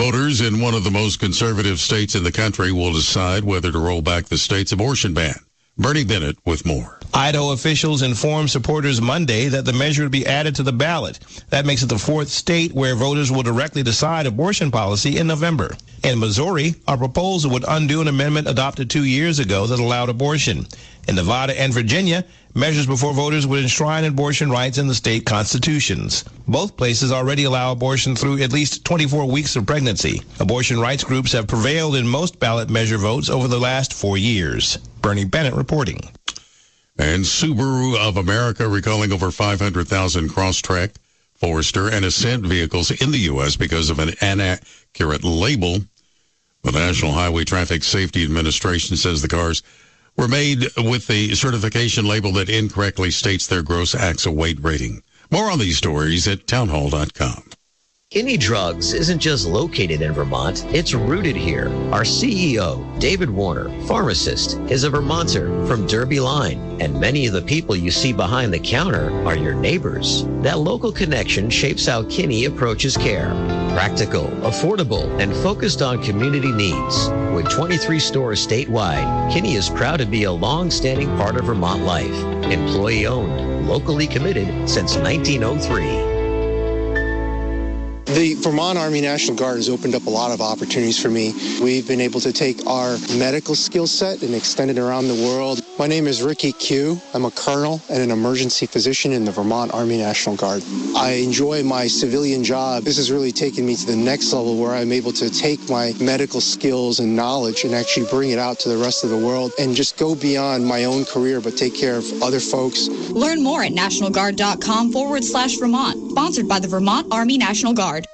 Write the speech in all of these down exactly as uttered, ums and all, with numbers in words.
Voters in one of the most conservative states in the country will decide whether to roll back the state's abortion ban. Bernie Bennett with more. Idaho officials informed supporters Monday that the measure would be added to the ballot. That makes it the fourth state where voters will directly decide abortion policy in November. In Missouri, a proposal would undo an amendment adopted two years ago that allowed abortion. In Nevada and Virginia, measures before voters would enshrine abortion rights in the state constitutions. Both places already allow abortion through at least twenty-four weeks of pregnancy. Abortion rights groups have prevailed in most ballot measure votes over the last four years. Bernie Bennett reporting. And Subaru of America recalling over five hundred thousand Crosstrek, Forester, and Ascent vehicles in the U S because of an inaccurate label. The National Highway Traffic Safety Administration says the cars were made with the certification label that incorrectly states their gross axle weight rating. More on these stories at townhall dot com. Kinney Drugs isn't just located in Vermont, it's rooted here. Our C E O, David Warner, pharmacist, is a Vermonter from Derby Line, and many of the people you see behind the counter are your neighbors. That local connection shapes how Kinney approaches care. Practical, affordable, and focused on community needs. With twenty-three stores statewide, Kinney is proud to be a long-standing part of Vermont life. Employee-owned, locally committed since nineteen oh three. The Vermont Army National Guard has opened up a lot of opportunities for me. We've been able to take our medical skill set and extend it around the world. My name is Ricky Q. I'm a colonel and an emergency physician in the Vermont Army National Guard. I enjoy my civilian job. This has really taken me to the next level where I'm able to take my medical skills and knowledge and actually bring it out to the rest of the world and just go beyond my own career but take care of other folks. Learn more at nationalguard.com forward slash Vermont. Sponsored by the Vermont Army National Guard.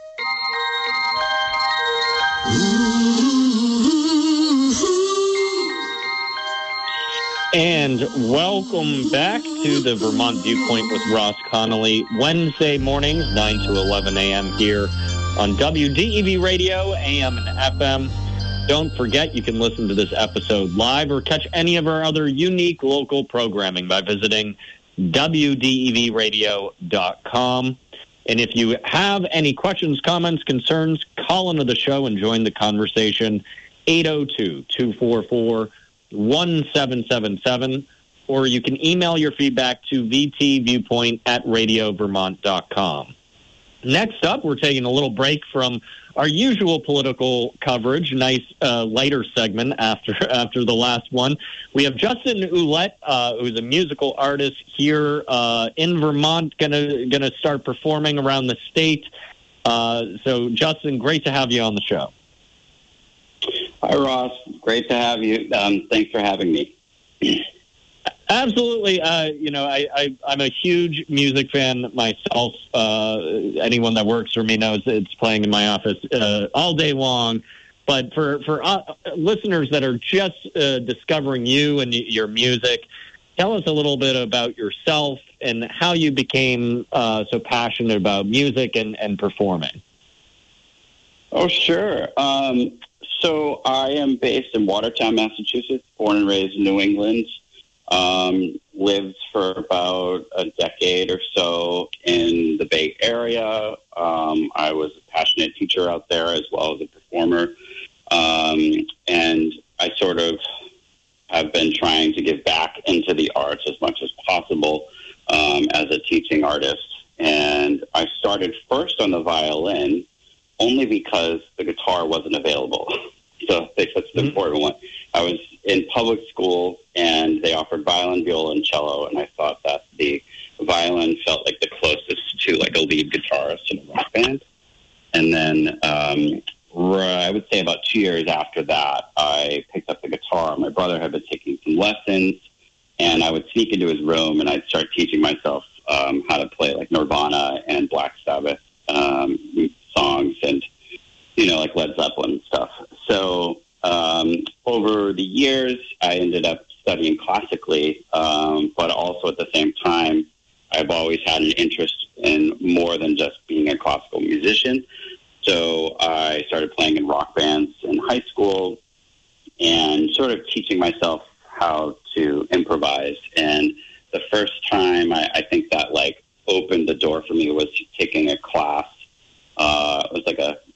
And welcome back to the Vermont Viewpoint with Ross Connolly. Wednesday mornings, nine to eleven a.m. here on W D E V Radio, A M and F M. Don't forget, you can listen to this episode live or catch any of our other unique local programming by visiting W D E V radio dot com. And if you have any questions, comments, concerns, call into the show and join the conversation, eight oh two, two four four, one seven seven seven, or you can email your feedback to v t viewpoint at radio vermont dot com. Next up, we're taking a little break from our usual political coverage, nice uh, lighter segment after after the last one. We have Justin Ouellette, uh, who's a musical artist here uh, in Vermont, gonna gonna start performing around the state. Uh, so, Justin, great to have you on the show. Hi, Ross. Great to have you. Um, thanks for having me. Absolutely. Uh, you know, I, I, I'm a huge music fan myself. Uh, anyone that works for me knows it's playing in my office uh, all day long. But for, for uh, listeners that are just uh, discovering you and your music, tell us a little bit about yourself and how you became uh, so passionate about music and, and performing. Oh, sure. Um, so I am based in Watertown, Massachusetts, born and raised in New England. Um, lived for about a decade or so in the Bay Area. Um, I was a passionate teacher out there as well as a performer. Um, and I sort of have been trying to give back into the arts as much as possible um, as a teaching artist. And I started first on the violin only because the guitar wasn't available. So I think that's the mm-hmm. important one. I was in public school, and they offered violin, viola, and cello, and I thought that the violin felt like the closest to like a lead guitarist in a rock band. And then um, I would say about two years after that, I picked up the guitar. My brother had been taking some lessons, and I would sneak into his room, and I'd start teaching myself um, how to play like Nirvana and Black Sabbath um, songs and, you know, like Led Zeppelin and stuff. So um, over the years, I ended up studying classically, um, but also at the same time, I've always had an interest in more than just being a classical musician. So I started playing in rock bands in high school and sort of teaching myself how to improvise. And the first time I, I think that like opened the door for me was taking a class. Uh, it was like a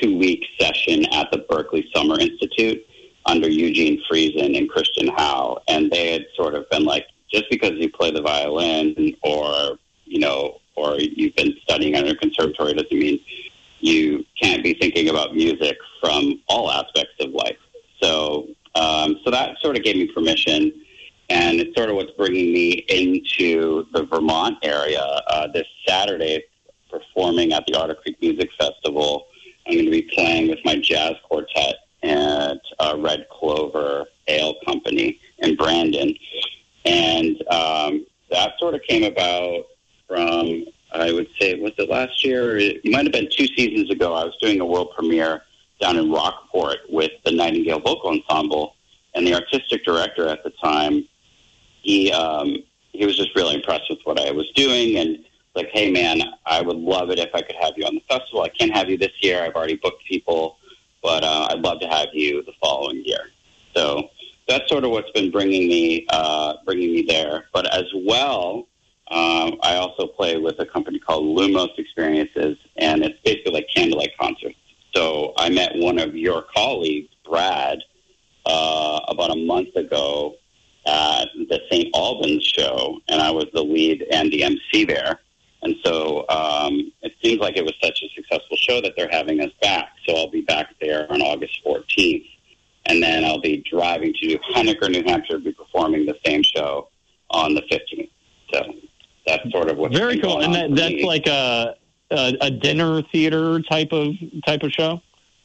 two-week session at the Berklee Summer Institute under Eugene Friesen and Christian Howe. And they had sort of been like, just because you play the violin or, you know, or you've been studying under a conservatory doesn't mean you can't be thinking about music from all aspects of life. So, um, so that sort of gave me permission. And it's sort of what's bringing me into the Vermont area. Uh, this Saturday, performing at the Otter Creek Music Festival, I'm going to be playing with my jazz quartet at uh, Red Clover Ale Company in Brandon. And um, that sort of came about from, I would say, was it last year? It might have been two seasons ago. I was doing a world premiere down in Rockport with the Nightingale Vocal Ensemble, and the artistic director at the time, he um, he was just really impressed with what I was doing, and like, hey, man, I would love it if I could have you on the festival. I can't have you this year. I've already booked people, but uh, I'd love to have you the following year. So that's sort of what's been bringing me uh, bringing me there. But as well, um, I also play with a company called Lumos Experiences, and it's basically like candlelight concerts. So I met one of your colleagues, Brad, uh, about a month ago at the Saint Albans show, and I was the lead and the M C there. And so um, it seems like it was such a successful show that they're having us back. So I'll be back there on August fourteenth. And then I'll be driving to Henniker, New Hampshire, to be performing the same show on the fifteenth. So that's sort of what's very cool. And that, that's me. like a, a a dinner theater type of type of show?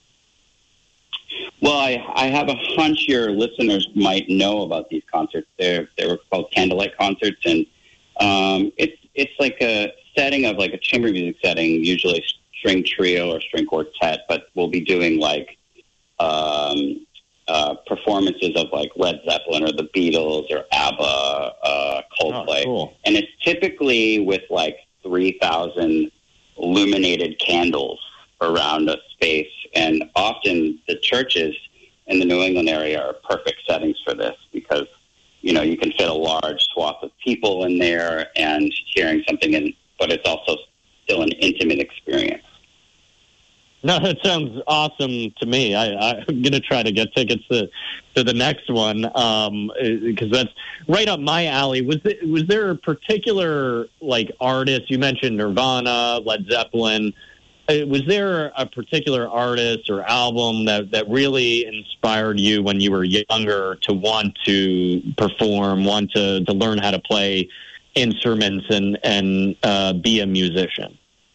Well, I, I have a hunch your listeners might know about these concerts. They're, they were called candlelight concerts, and um, it's it's like a setting of like a chamber music setting, usually string trio or string quartet, but we'll be doing like um, uh, performances of like Led Zeppelin or the Beatles or ABBA, uh, Coldplay. Oh, cool. And it's typically with like three thousand illuminated candles around a space. And often the churches in the New England area are perfect settings for this because, you know, you can fit a large swath of people in there and hearing something, in, but it's also still an intimate experience. No, that sounds awesome to me. I, I'm going to try to get tickets to, to the next one um, because that's right up my alley. Was it, was there a particular like artist? You mentioned Nirvana, Led Zeppelin. Was there a particular artist or album that, that really inspired you when you were younger to want to perform, want to, to learn how to play instruments and, and uh, be a musician?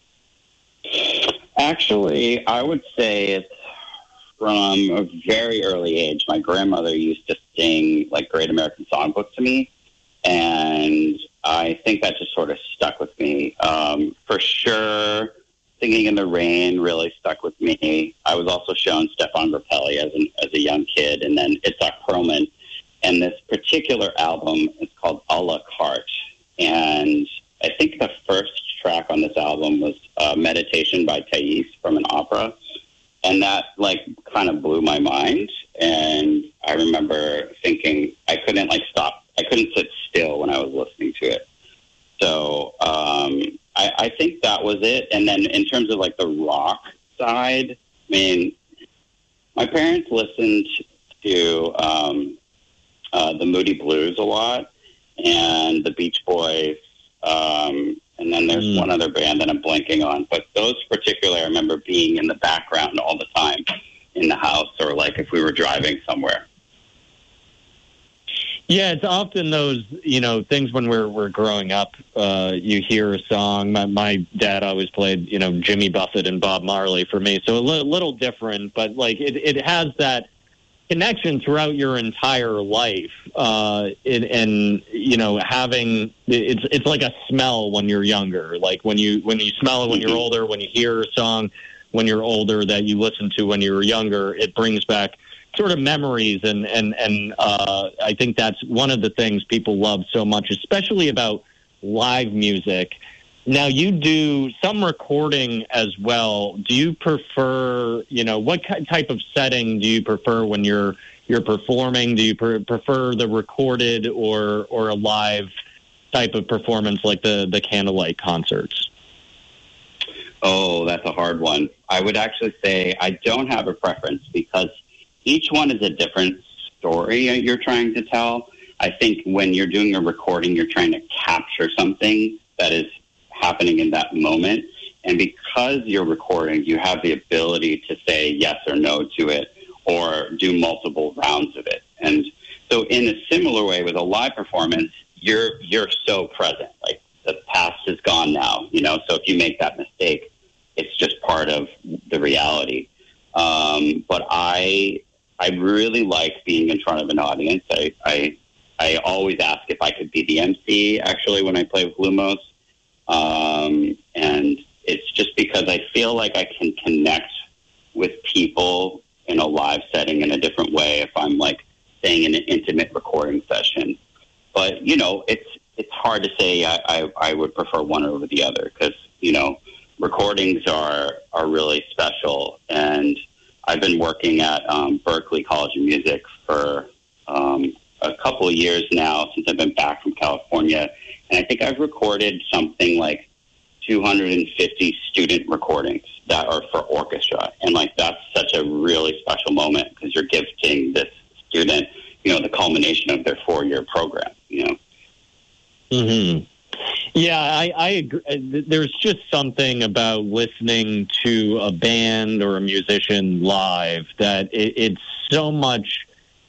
Actually, I would say it's from a very early age. My grandmother used to sing like Great American Songbook to me, and I think that just sort of stuck with me. Um, for sure, Singing in the Rain really stuck with me. I was also shown Stefan Grappelli as, an, as a young kid, and then Itzhak Perlman. And this particular album is called A La Carte. And I think the first track on this album was uh, Meditation by Thais from an opera. And that, like, kind of blew my mind. And I remember thinking I couldn't, like, stop. I couldn't sit still when I was listening to it. So, um... I, I think that was it. And then in terms of like the rock side, I mean, my parents listened to um, uh, the Moody Blues a lot and the Beach Boys. Um, and then there's mm. one other band that I'm blanking on. But those particularly, I remember being in the background all the time in the house or like if we were driving somewhere. Yeah, it's often those, you know, things when we're we're growing up, uh, you hear a song. My, my dad always played, you know, Jimmy Buffett and Bob Marley for me. So a li- little different, but like it, it has that connection throughout your entire life. Uh, it, and, you know, having, it's it's like a smell when you're younger. Like when you, when you smell it when you're older, when you hear a song when you're older that you listened to when you were younger, it brings back sort of memories, and and and uh, I think that's one of the things people love so much, especially about live music. Now, you do some recording as well. Do you prefer, you know, what type of setting do you prefer when you're you're performing? Do you pre- prefer the recorded or or a live type of performance like the the candlelight concerts? Oh, that's a hard one. I would actually say I don't have a preference because each one is a different story you're trying to tell. I think when you're doing a recording, you're trying to capture something that is happening in that moment. And because you're recording, you have the ability to say yes or no to it or do multiple rounds of it. And so in a similar way with a live performance, you're you're so present. Like the past is gone now, you know, so if you make that mistake, it's just part of the reality. Um, but I I really like being in front of an audience. I, I I always ask if I could be the M C, actually, when I play with Lumos. Um, and it's just because I feel like I can connect with people in a live setting in a different way if I'm, like, staying in an intimate recording session. But, you know, it's it's hard to say I, I, I would prefer one over the other because, you know, recordings are, are really special. And I've been working at um, Berklee College of Music for um, a couple of years now since I've been back from California. And I think I've recorded something like two hundred fifty student recordings that are for orchestra. And, like, that's such a really special moment because you're gifting this student, you know, the culmination of their four-year program, you know. Mm-hmm. Yeah, I, I agree. There's just something about listening to a band or a musician live that it, it's so much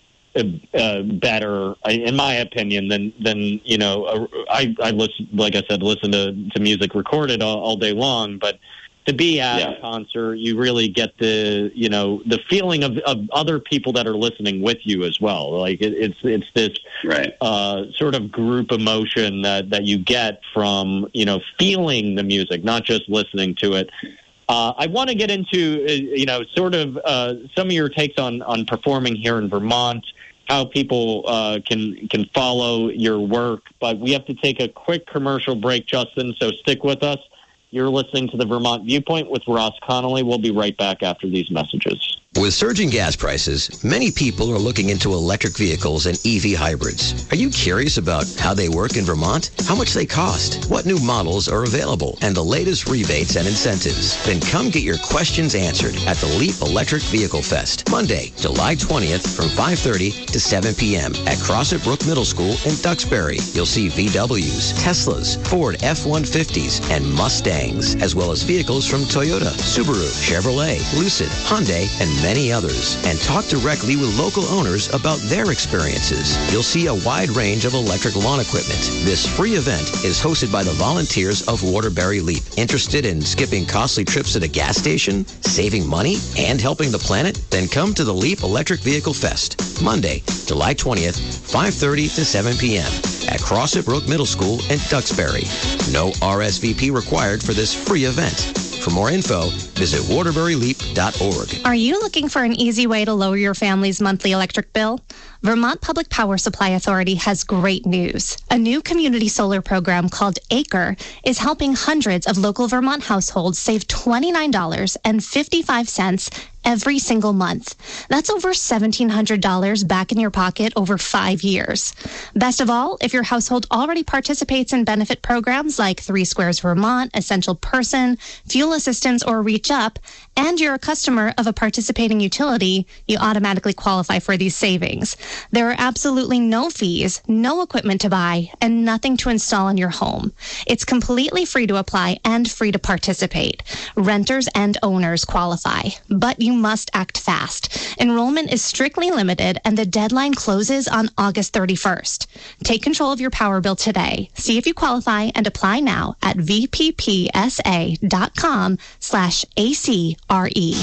uh, better, in my opinion, than than you know. I I listen, like I said, listen to, to music recorded all, all day long, but to be at yeah. a concert, you really get the you know the feeling of, of other people that are listening with you as well. Like it, it's it's this right. uh, sort of group emotion that, that you get from you know feeling the music, not just listening to it. Uh, I want to get into uh, you know sort of uh, some of your takes on, on performing here in Vermont, how people uh, can can follow your work, but we have to take a quick commercial break, Justin. So stick with us. You're listening to the Vermont Viewpoint with Ross Connolly. We'll be right back after these messages. With surging gas prices, many people are looking into electric vehicles and E V hybrids. Are you curious about how they work in Vermont? How much they cost? What new models are available? And the latest rebates and incentives? Then come get your questions answered at the Leap Electric Vehicle Fest, Monday, July twentieth from five thirty to seven p.m. at Crossett Brook Middle School in Duxbury. You'll see V Ws, Teslas, Ford F one fifties, and Mustangs, as well as vehicles from Toyota, Subaru, Chevrolet, Lucid, Hyundai, and many others, and talk directly with local owners about their experiences. You'll see a wide range of electric lawn equipment. This free event is hosted by the volunteers of Waterbury Leap. Interested in skipping costly trips at a gas station, saving money, and helping the planet? Then come to the Leap Electric Vehicle Fest, Monday, July twentieth, five thirty to seven p.m. at Crossett Brook Middle School in Duxbury. No R S V P required for this free event. For more info, visit waterbury leap dot org. Are you looking for an easy way to lower your family's monthly electric bill? Vermont Public Power Supply Authority has great news. A new community solar program called ACRE is helping hundreds of local Vermont households save twenty-nine dollars and fifty-five cents every single month. That's over seventeen hundred dollars back in your pocket over five years. Best of all, if your household already participates in benefit programs like Three Squares Vermont, Essential Person, Fuel Assistance, or Reach Up, and you're a customer of a participating utility, you automatically qualify for these savings. There are absolutely no fees, no equipment to buy, and nothing to install in your home. It's completely free to apply and free to participate. Renters and owners qualify, but you must act fast. Enrollment is strictly limited, and the deadline closes on August thirty-first. Take control of your power bill today. See if you qualify and apply now at v p p s a dot com slash A C R E.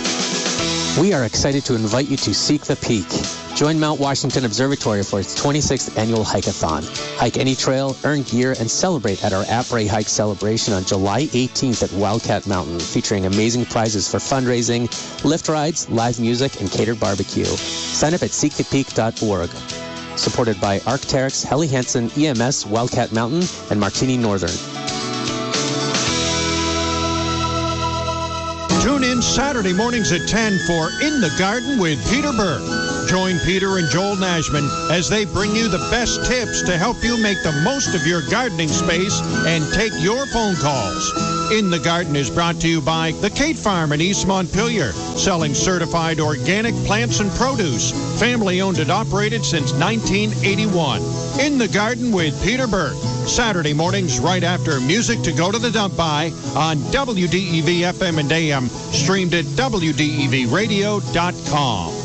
We are excited to invite you to Seek the Peak. Join Mount Washington Observatory for its twenty-sixth annual hike-a-thon. Hike any trail, earn gear, and celebrate at our Après Hike celebration on July eighteenth at Wildcat Mountain, featuring amazing prizes for fundraising, lift rides, live music, and catered barbecue. Sign up at seek the peak dot org. Supported by Arc'teryx, Helly Hansen, E M S, Wildcat Mountain, and Martini Northern. Tune in Saturday mornings at ten for In the Garden with Peter Burke. Join Peter and Joel Nashman as they bring you the best tips to help you make the most of your gardening space and take your phone calls. In the Garden is brought to you by the Kate Farm in East Montpelier, selling certified organic plants and produce, family owned and operated since nineteen eighty-one. In the Garden with Peter Burke, Saturday mornings right after Music to Go to the Dump By on W D E V F M and A M, streamed at W D E V radio dot com.